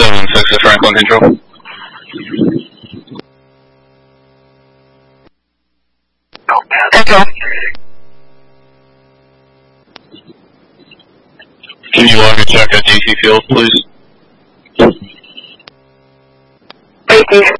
7-6 to Franklin Control. Echo. Can you log a check at DC Field, please? Thank you.